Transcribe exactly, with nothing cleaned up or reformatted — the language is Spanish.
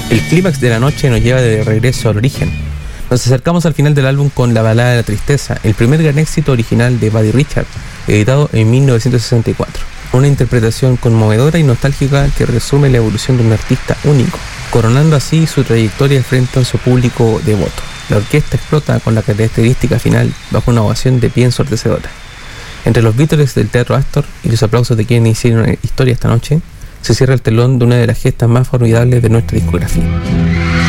El clímax de la noche nos lleva de regreso al origen. Nos acercamos al final del álbum con La balada de la tristeza, el primer gran éxito original de Buddy Richard, editado en mil novecientos sesenta y cuatro. Una interpretación conmovedora y nostálgica que resume la evolución de un artista único, coronando así su trayectoria frente a su público devoto. La orquesta explota con la característica final bajo una ovación de pie ensordecedora. Entre los vítores del Teatro Astor y los aplausos de quienes hicieron historia esta noche, se cierra el telón de una de las gestas más formidables de nuestra discografía.